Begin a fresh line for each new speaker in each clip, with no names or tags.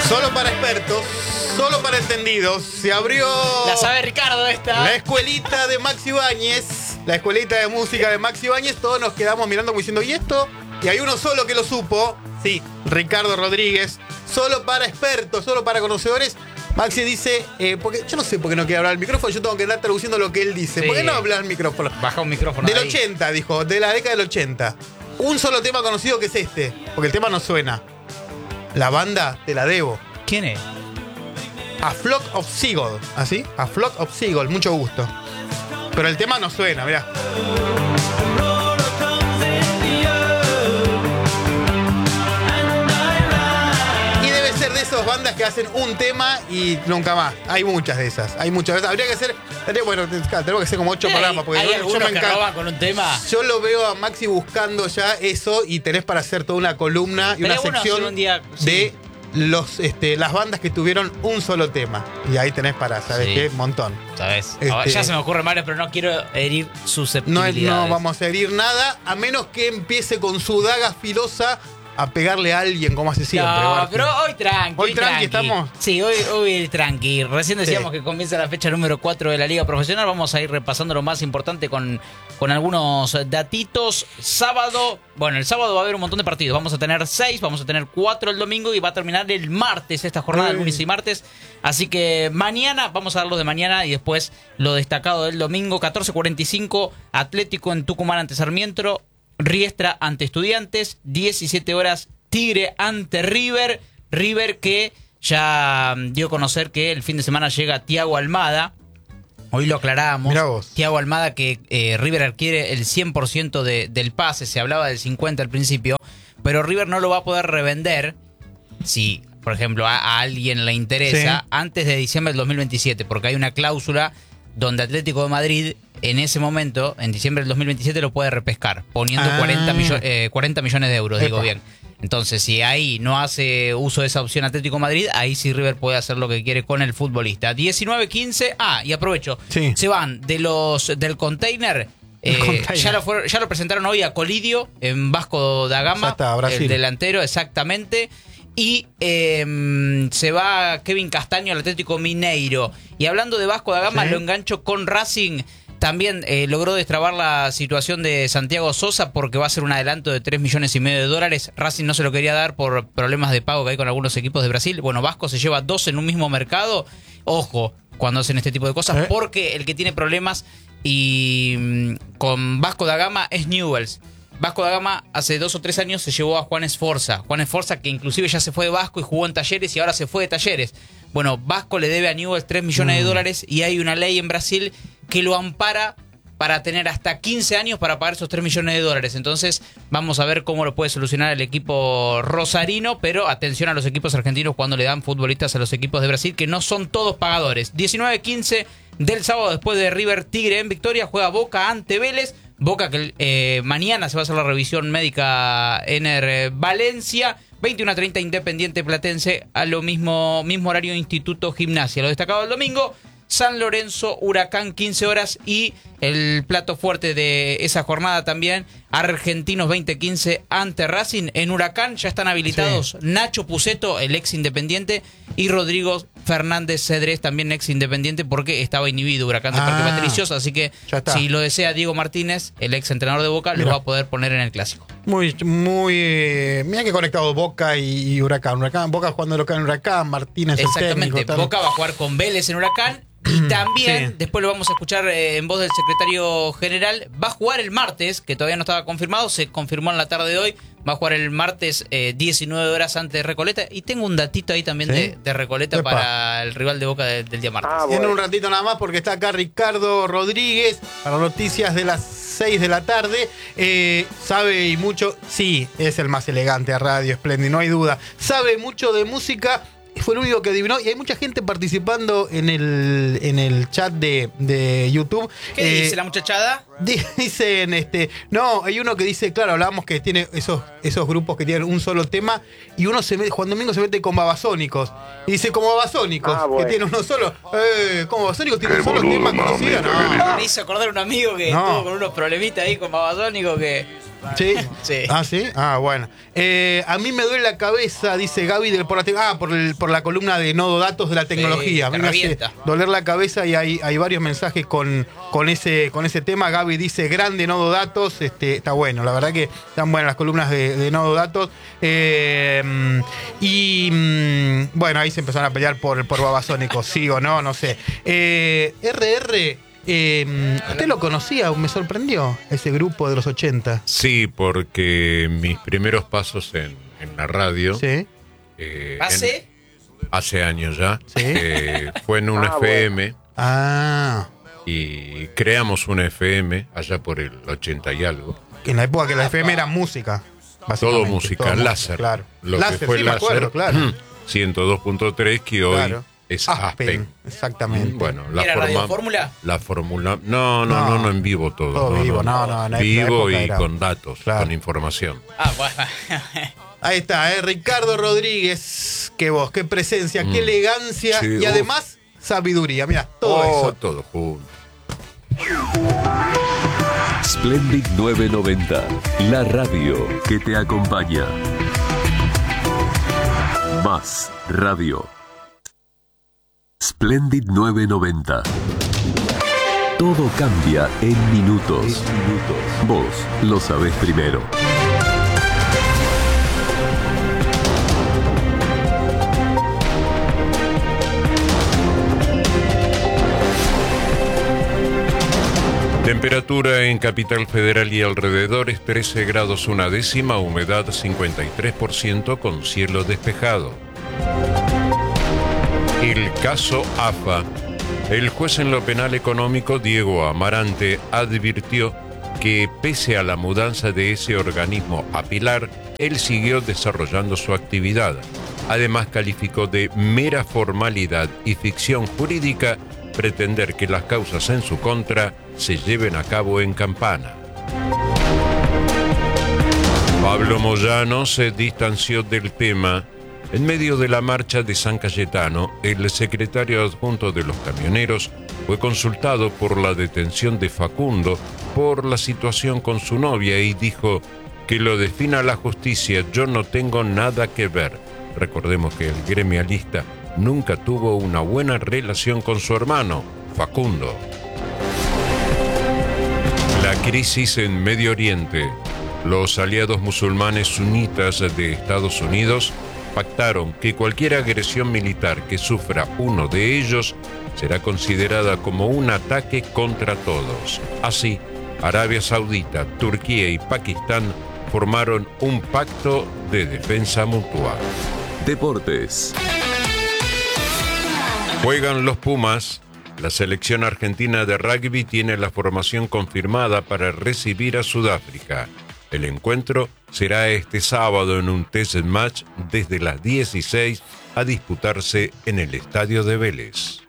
Solo para expertos, solo para entendidos, se abrió...
La sabe Ricardo esta.
La escuelita de Maxi Ibáñez, la escuelita de música de Maxi Ibáñez, todos nos quedamos mirando como diciendo, ¿y esto? Y hay uno solo que lo supo, sí, Ricardo Rodríguez, solo para expertos, solo para conocedores. Maxi dice, porque yo no sé por qué no quiere hablar al micrófono, yo tengo que andar traduciendo lo que él dice.
Sí.
¿Por qué no habla al micrófono?
Baja un micrófono
Del
ahí.
80, dijo, de la década del 80. Un solo tema conocido que es este, porque el tema no suena. La banda, te la debo.
¿Quién es?
A Flock of Seagull, ¿así? A Flock of Seagull, mucho gusto. Pero el tema no suena, mirá. Y debe ser de esas bandas que hacen un tema y nunca más. Hay muchas de esas, hay muchas de esas. Habría que hacer, bueno, tenemos que hacer como 8 programas. Porque
¿Hay algunos que roban con un tema?
Yo lo veo a Maxi buscando ya eso y tenés para hacer toda una columna y
Pero
una
bueno,
sección
un día, sí,
de las bandas que tuvieron un solo tema. Y ahí tenés para, ¿sabes
Sí.
qué? Montón.
¿Sabes?
Este-
Ya se me ocurre varios, pero no quiero herir
No,
susceptibilidades.
no vamos a herir nada, a menos que empiece con su daga filosa a pegarle a alguien, como hace siempre.
No,
Barty.
pero hoy tranqui.
Hoy tranqui, ¿estamos?
Sí, hoy tranqui. Recién decíamos
Sí.
que comienza la fecha número 4 de la Liga Profesional. Vamos a ir repasando lo más importante con algunos datitos. Sábado, bueno, el sábado va a haber un montón de partidos. Vamos a tener 6, vamos a tener 4 el domingo y va a terminar el martes, esta jornada,
Ay.
lunes y martes. Así que mañana, vamos a dar lo de mañana y después lo destacado del domingo. 14:45, Atlético en Tucumán ante Sarmiento. Riestra ante Estudiantes, 17 horas Tigre ante River. River que ya dio a conocer que el fin de semana llega Thiago Almada. Hoy lo aclarábamos.
Mirá vos.
Thiago Almada que River adquiere el 100% del pase. Se hablaba del 50% al principio. Pero River no lo va a poder revender si, por ejemplo, a alguien le interesa
Sí.
antes de diciembre del 2027. Porque hay una cláusula donde Atlético de Madrid en ese momento, en diciembre del 2027, lo puede repescar, poniendo 40 millones de euros, digo
Epa.
bien. Entonces, si ahí no hace uso de esa opción Atlético de Madrid, ahí sí River puede hacer lo que quiere con el futbolista. 19-15, y aprovecho,
Sí.
se van del container. Ya lo presentaron hoy a Colidio en Vasco da Gama,
Ya está, Brasil.
el delantero, exactamente. Y se va Kevin Castaño al Atlético Mineiro. Y hablando de Vasco da Gama,
Sí.
lo engancho con Racing. También logró destrabar la situación de Santiago Sosa porque va a ser un adelanto de 3,5 millones de $. Racing no se lo quería dar por problemas de pago que hay con algunos equipos de Brasil. Bueno, Vasco se lleva 2 en un mismo mercado. Ojo cuando hacen este tipo de cosas, porque el que tiene problemas con Vasco da Gama es Newell's. Vasco da Gama hace 2 o 3 años se llevó a Juan Esforza. Juan Esforza que inclusive ya se fue de Vasco y jugó en Talleres y ahora se fue de Talleres. Bueno, Vasco le debe a Newell's 3 millones de $, y hay una ley en Brasil que lo ampara para tener hasta 15 años para pagar esos 3 millones de $. Entonces vamos a ver cómo lo puede solucionar el equipo rosarino, pero atención a los equipos argentinos cuando le dan futbolistas a los equipos de Brasil, que no son todos pagadores. 19-15 del sábado después de River Tigre en Victoria, juega Boca ante Vélez. Boca que mañana se va a hacer la revisión médica en Valencia. 21:30 Independiente Platense, a lo mismo horario Instituto Gimnasia. Lo destacado del domingo, San Lorenzo Huracán 15 horas y el plato fuerte de esa jornada también, Argentinos 2015 ante Racing. En Huracán ya están habilitados Nacho Puceto, el ex Independiente, y Rodrigo Fernández Cedrés, también ex Independiente, porque estaba inhibido Huracán de Parque Patricios, así que
Ya está.
si lo desea Diego Martínez, el ex entrenador de Boca, lo
Mirá.
va a poder poner en el Clásico.
Muy, mira que conectado Boca y Huracán. Boca jugando local en Huracán, Martínez el
Exactamente,
técnico. tal.
Boca va a jugar con Vélez en Huracán. Y también,
Sí.
después lo vamos a escuchar en voz del secretario general, va a jugar el martes, que todavía no estaba confirmado, se confirmó en la tarde de hoy, va a jugar el martes 19 horas antes de Recoleta. Y tengo un datito ahí también
¿Sí?
de Recoleta
Epa.
para el rival de Boca del día martes.
Tiene un ratito nada más porque está acá Ricardo Rodríguez para noticias de las 6 de la tarde. Sabe y mucho, sí, es el más elegante a Radio Splendid, no hay duda. Sabe mucho de música. Fue el único que adivinó y hay mucha gente participando en el chat de YouTube.
¿Qué dice la muchachada?
Dicen, no, hay uno que dice, claro, hablábamos que tiene esos grupos que tienen un solo tema y uno se mete, Juan Domingo se mete con Babasónicos. Y dice, como Babasónicos, que tiene uno solo. ¿Cómo Babasónicos tiene un solo tema conocido? No.
Me hizo acordar un amigo que
No.
estuvo con unos problemitas ahí con Babasónico que
¿Sí?
Sí.
Ah, ¿sí? Ah, bueno. A mí me duele la cabeza, dice Gaby, por la columna de Nodo Datos de la tecnología. A mí me hace
revienta.
doler la cabeza y hay varios mensajes con ese tema. Gaby dice, grande Nodo Datos. Está bueno, la verdad que están buenas las columnas de Nodo Datos. Bueno, ahí se empezaron a pelear por Babasónico, sí o no, no sé. RR... ¿usted lo conocía? Me sorprendió ese grupo de los 80.
Sí, porque mis primeros pasos en la radio,
Sí.
hace años ya,
Sí.
fue en una FM
Ah,
y creamos una FM allá por el 80 y algo.
en la época que la FM era música.
Todo
básicamente,
música, láser.
Claro.
Lo
Láser,
que fue
sí, me
láser,
acuerdo, claro.
102.3, que hoy
Claro.
es Aspen.
Exactamente.
Bueno,
¿Era Radio Fórmula?
La fórmula. No, en vivo todo.
Todo vivo, no, en esa
vivo
época
y
era-
con datos,
Claro.
con información.
Ah, bueno.
Ahí está, Ricardo Rodríguez. Qué voz, qué presencia, qué elegancia
Sí,
y además sabiduría. Mira, todo eso.
Todo junto.
Splendid 990, la radio que te acompaña. Más radio. Splendid 990. Todo cambia en minutos. Vos lo sabés primero.
Temperatura en Capital Federal y alrededores 13 grados una décima, humedad 53% con cielo despejado. El caso AFA. El juez en lo penal económico, Diego Amarante, advirtió que pese a la mudanza de ese organismo a Pilar, él siguió desarrollando su actividad. Además, calificó de mera formalidad y ficción jurídica pretender que las causas en su contra se lleven a cabo en Campana. Pablo Moyano se distanció del tema. En medio de la marcha de San Cayetano, el secretario adjunto de los camioneros fue consultado por la detención de Facundo por la situación con su novia y dijo que lo defina la justicia, yo no tengo nada que ver. Recordemos que el gremialista nunca tuvo una buena relación con su hermano, Facundo. La crisis en Medio Oriente. Los aliados musulmanes sunitas de Estados Unidos pactaron que cualquier agresión militar que sufra uno de ellos será considerada como un ataque contra todos. Así, Arabia Saudita, Turquía y Pakistán formaron un pacto de defensa mutua.
Deportes.
Juegan los Pumas. La selección argentina de rugby tiene la formación confirmada para recibir a Sudáfrica. El encuentro será este sábado en un test match desde las 16 a disputarse en el Estadio de Vélez.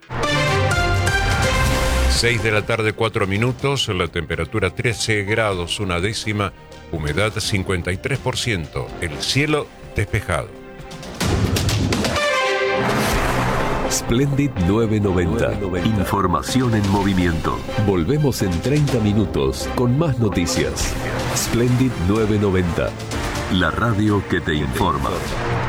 6 de la tarde, 4 minutos, la temperatura 13 grados una décima, humedad 53%, el cielo despejado.
Splendid 990. Información en movimiento. Volvemos en 30 minutos con más noticias. Splendid 990. La radio que te informa.